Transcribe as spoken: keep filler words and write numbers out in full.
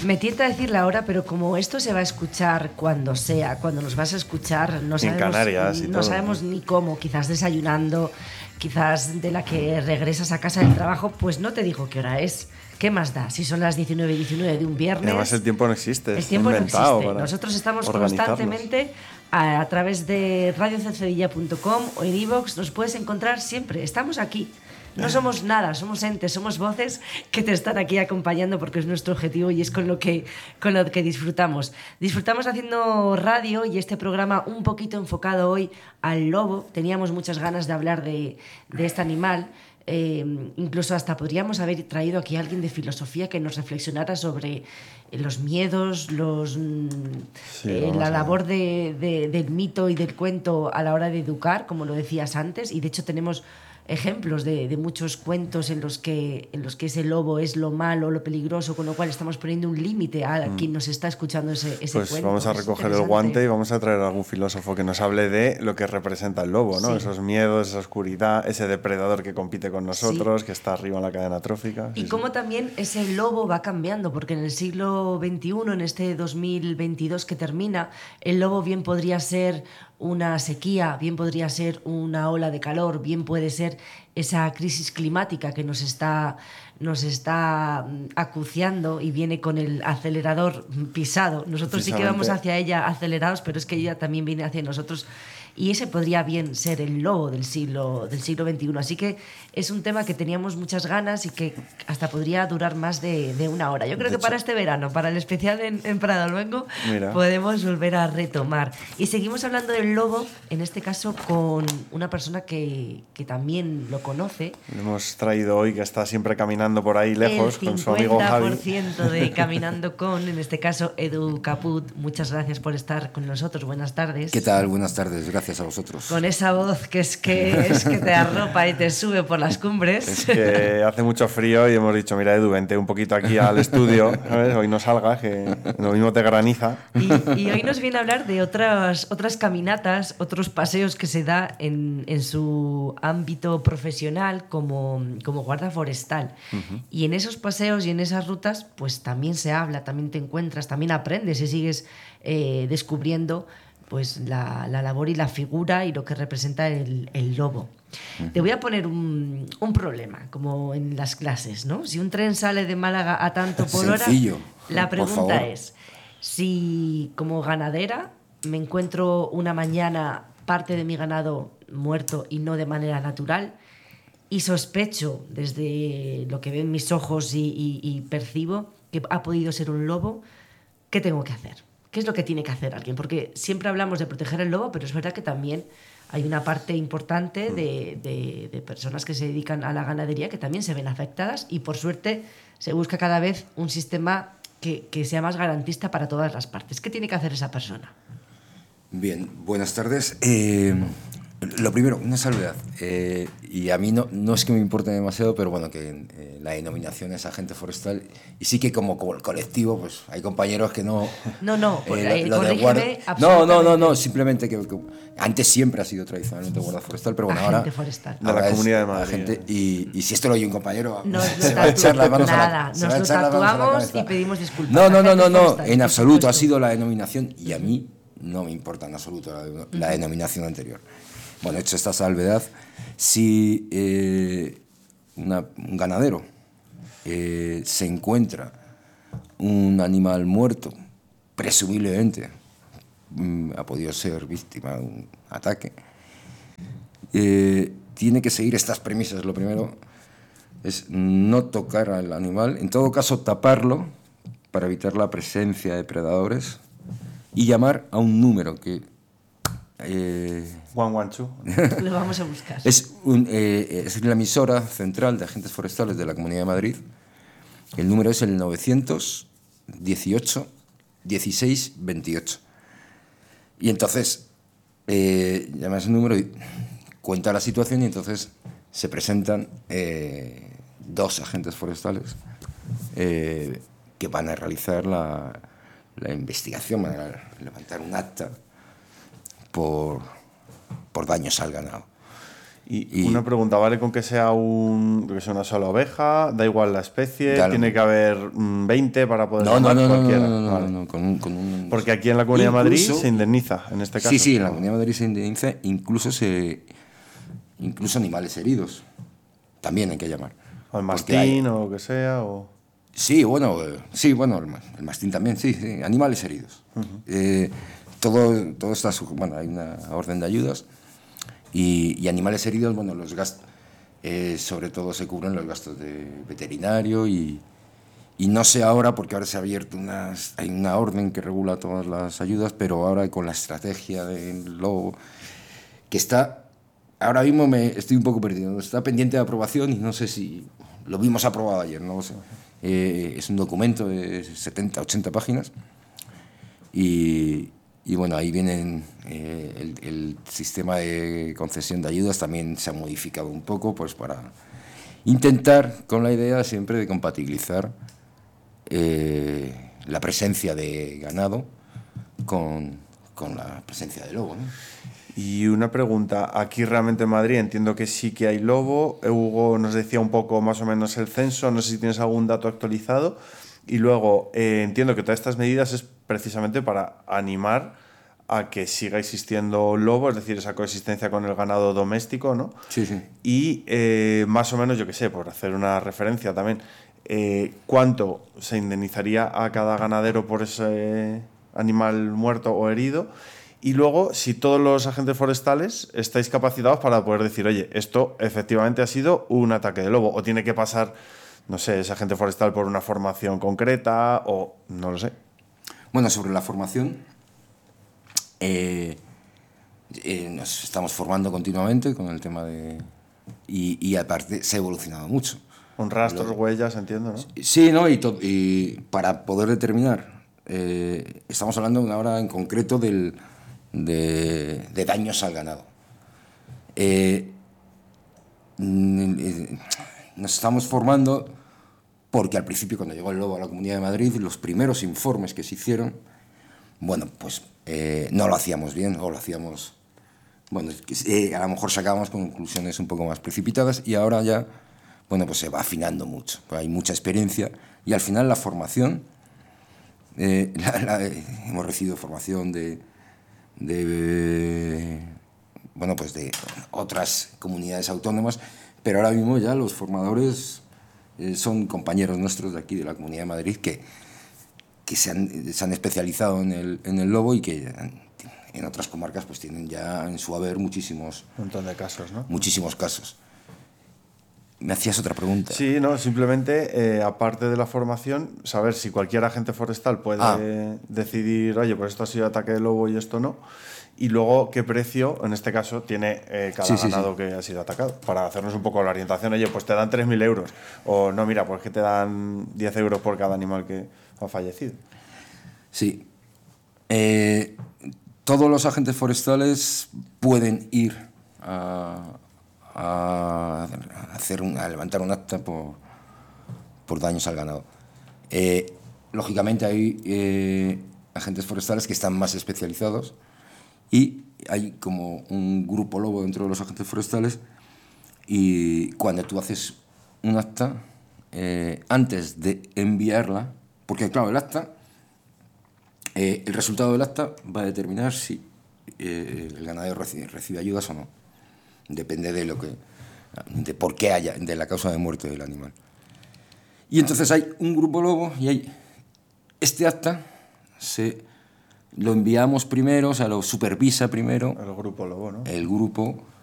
Me tienta decir la hora, pero como esto se va a escuchar cuando sea, cuando nos vas a escuchar, no sabemos, en Canarias y no todo. sabemos ni cómo, quizás desayunando, quizás de la que regresas a casa del trabajo, pues no te digo qué hora es. ¿Qué más da? Si son las diecinueve y diecinueve de un viernes. Y además el tiempo no existe. El tiempo no existe. Nosotros estamos organizarlos. constantemente a, a través de radio cercedilla punto com o en iVoox. Nos puedes encontrar siempre. Estamos aquí. No somos nada, somos entes, somos voces que te están aquí acompañando porque es nuestro objetivo y es con lo que, con lo que disfrutamos. Disfrutamos haciendo radio y este programa un poquito enfocado hoy al lobo. Teníamos muchas ganas de hablar de, de este animal. Eh, incluso hasta podríamos haber traído aquí a alguien de filosofía que nos reflexionara sobre los miedos, los, sí, eh, la labor de, de, del mito y del cuento a la hora de educar, como lo decías antes, y de hecho tenemos ejemplos de, de muchos cuentos en los que en los que ese lobo es lo malo, lo peligroso, con lo cual estamos poniendo un límite a mm. quien nos está escuchando ese, ese pues cuento. Vamos a recoger el guante y vamos a traer a algún filósofo que nos hable de lo que representa el lobo, ¿no? Sí. Esos miedos, esa oscuridad, ese depredador que compite con nosotros, sí. que está arriba en la cadena trófica. Y sí, cómo sí. también ese lobo va cambiando, porque en el siglo veintiuno, en este dos mil veintidós que termina, el lobo bien podría ser una sequía, bien podría ser una ola de calor, bien puede ser esa crisis climática que nos está, nos está acuciando y viene con el acelerador pisado. Nosotros sí que vamos hacia ella acelerados, pero es que ella también viene hacia nosotros. Y ese podría bien ser el lobo del siglo, del siglo veintiuno. Así que es un tema que teníamos muchas ganas y que hasta podría durar más de, de una hora. Yo creo de que hecho, para este verano, para el especial en, en Prado Luengo, mira, podemos volver a retomar. Y seguimos hablando del lobo, en este caso con una persona que, que también lo conoce. Lo hemos traído hoy, que está siempre caminando por ahí lejos con su amigo Javi. El cincuenta por ciento de Caminando con, en este caso, Edu Caput. Muchas gracias por estar con nosotros. Buenas tardes. ¿Qué tal? Buenas tardes. Gracias. Gracias a vosotros. Con esa voz que es que, es que te arropa y te sube por las cumbres. Es que hace mucho frío y hemos dicho, mira Edu, vente un poquito aquí al estudio, ¿sabes? Hoy no salgas, que lo mismo te graniza. Y, y hoy nos viene a hablar de otras, otras caminatas, otros paseos que se da en, en su ámbito profesional como, como guarda forestal. Uh-huh. Y en esos paseos y en esas rutas, pues también se habla, también te encuentras, también aprendes y sigues eh, descubriendo pues la, la labor y la figura y lo que representa el, el lobo. Uh-huh. Te voy a poner un, un problema, como en las clases, ¿no? Si un tren sale de Málaga a tanto por Sencillo, hora, la pregunta es, si como ganadera me encuentro una mañana parte de mi ganado muerto y no de manera natural, y sospecho desde lo que ven mis ojos y, y, y percibo que ha podido ser un lobo, ¿qué tengo que hacer? ¿Qué es lo que tiene que hacer alguien? Porque siempre hablamos de proteger el lobo, pero es verdad que también hay una parte importante de, de, de personas que se dedican a la ganadería que también se ven afectadas y, por suerte, se busca cada vez un sistema que, que sea más garantista para todas las partes. ¿Qué tiene que hacer esa persona? Bien, buenas tardes. Eh, lo primero, una salvedad. Eh, y a mí no, no es que me importe demasiado, pero bueno, que eh, la denominación es agente forestal. Y sí que como, como el colectivo, pues hay compañeros que no... No, no, eh, lo, lo corrígeme guarda... No, no, no, no, simplemente que, que antes siempre ha sido tradicionalmente guarda forestal, pero bueno, agente ahora... forestal. De la Comunidad de Madrid. Agente, y, y si esto lo oye un compañero, nos se lo va a echar las manos nada, a la nos lo tatuamos y pedimos disculpas. No, no, no, no, no, forestal, en absoluto ha sido la denominación y a mí no me importa en absoluto la, la denominación anterior. Bueno, hecho esta salvedad, si eh, una, un ganadero eh, se encuentra un animal muerto, presumiblemente mm, ha podido ser víctima de un ataque, eh, tiene que seguir estas premisas. Lo primero es no tocar al animal, en todo caso taparlo para evitar la presencia de predadores y llamar a un número que... Eh, One One Two. Lo vamos a buscar. Es, un, eh, es la emisora central de agentes forestales de la Comunidad de Madrid. El número es el novecientos dieciocho dieciséis veintiocho. Y entonces eh, llama ese número y cuenta la situación y entonces se presentan eh, dos agentes forestales eh, que van a realizar la, la investigación, van a levantar un acta por, por daños al ganado. Y, Y- una pregunta, ¿vale con que sea, un, que sea una sola oveja? ¿Da igual la especie? Da lo ¿Tiene mismo. que haber mm, veinte para poder No, no, llamar? no, no, no, Cualquiera. no, no, Vale. no, con un, con un- Porque aquí en la Comunidad de Madrid Incluso- se indemniza, en este caso. Sí, sí, en la Comunidad de Madrid se indemniza, incluso, se, incluso animales heridos. También hay que llamar. O el Porque hay- mastín o lo que sea. O... Sí, bueno, eh, sí, bueno, el, ma- el mastín también, sí, sí, animales heridos. Eh, todo, todo está, suj- bueno, hay una orden de ayudas y, y animales heridos, bueno, los gastos, eh, sobre todo se cubren los gastos de veterinario y, y no sé ahora, porque ahora se ha abierto unas, hay una orden que regula todas las ayudas, pero ahora con la estrategia del lobo, que está, ahora mismo me estoy un poco perdido, está pendiente de aprobación y no sé si lo vimos aprobado ayer, no lo sé. Eh, es un documento de setenta, ochenta páginas y, y bueno, ahí vienen eh, el, el sistema de concesión de ayudas también se ha modificado un poco pues para intentar con la idea siempre de compatibilizar eh, la presencia de ganado con, con la presencia de lobo, ¿no? Y una pregunta, aquí realmente en Madrid entiendo que sí que hay lobo. Hugo nos decía un poco más o menos el censo, no sé si tienes algún dato actualizado. Y luego eh, entiendo que todas estas medidas es precisamente para animar a que siga existiendo lobo, es decir, esa coexistencia con el ganado doméstico, ¿no? Sí, sí. Y eh, más o menos, yo qué sé, por hacer una referencia también, eh, ¿cuánto se indemnizaría a cada ganadero por ese animal muerto o herido? Y luego, si todos los agentes forestales estáis capacitados para poder decir, oye, esto efectivamente ha sido un ataque de lobo, o tiene que pasar, no sé, ese agente forestal por una formación concreta, o no lo sé. Bueno, sobre la formación, eh, eh, nos estamos formando continuamente con el tema de... Y, y aparte se ha evolucionado mucho. Con rastros, Lo- huellas, entiendo, ¿no? Sí, ¿no? Y, to- y para poder determinar, eh, estamos hablando ahora en concreto del, de, de daños al ganado. Eh, mm, eh, nos estamos formando porque al principio, cuando llegó el lobo a la Comunidad de Madrid, los primeros informes que se hicieron, bueno, pues eh, no lo hacíamos bien, o lo hacíamos... Bueno, eh, a lo mejor sacábamos conclusiones un poco más precipitadas y ahora ya, bueno, pues se va afinando mucho. Pues hay mucha experiencia y al final la formación, eh, la- la- eh, hemos recibido formación de, de, bueno, pues de otras comunidades autónomas, pero ahora mismo ya los formadores eh, son compañeros nuestros de aquí, de la Comunidad de Madrid, que, que se, han, se han especializado en el, en el lobo y que en otras comarcas pues tienen ya en su haber muchísimos, Un montón de casos, ¿no? muchísimos casos. ¿Me hacías otra pregunta? Sí, no, simplemente, eh, aparte de la formación, saber si cualquier agente forestal puede Ah. decidir, oye, pues esto ha sido ataque de lobo y esto no. Y luego, ¿qué precio, en este caso, tiene eh, cada Sí, sí, ganado sí. que ha sido atacado? Para hacernos un poco la orientación, oye, pues te dan tres mil euros. O no, mira, pues que te dan diez euros por cada animal que ha fallecido. Sí. Eh, todos los agentes forestales pueden ir a, a hacer un- a levantar un acta por, por daños al ganado. Eh, lógicamente hay eh, agentes forestales que están más especializados y hay como un grupo lobo dentro de los agentes forestales y cuando tú haces un acta, eh, antes de enviarla, porque claro, el acta, eh, el resultado del acta va a determinar si eh, el ganadero recibe, recibe ayudas o no. Depende de lo que, de por qué haya, de la causa de muerte del animal. Y entonces hay un grupo lobo y hay este acta se lo enviamos primero, o sea, lo supervisa primero El grupo lobo, ¿no? el grupo